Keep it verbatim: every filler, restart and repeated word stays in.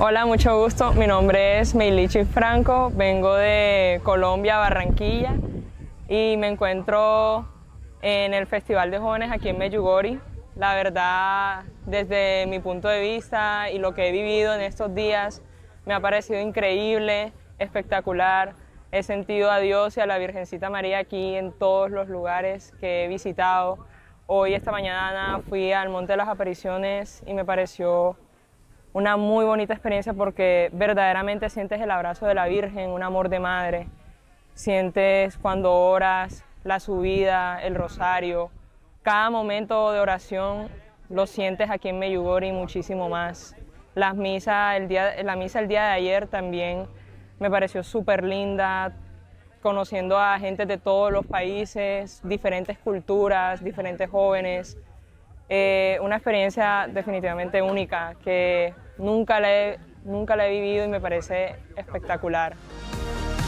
Hola, mucho gusto. Mi nombre es Meilichi Franco, vengo de Colombia, Barranquilla, y me encuentro en el Festival de Jóvenes aquí en Medjugorje. La verdad, desde mi punto de vista y lo que he vivido en estos días, me ha parecido increíble, espectacular. He sentido a Dios y a la Virgencita María aquí en todos los lugares que he visitado. Hoy, esta mañana, fui al Monte de las Apariciones y me pareció una muy bonita experiencia porque verdaderamente sientes el abrazo de la Virgen, un amor de madre. Sientes cuando oras, la subida, el rosario, cada momento de oración lo sientes aquí en Medjugorje y muchísimo más. Las misas, el día, la misa el día de ayer también me pareció súper linda, conociendo a gente de todos los países, diferentes culturas, diferentes jóvenes. Eh, una experiencia definitivamente única que nunca la, he, nunca la he vivido y me parece espectacular.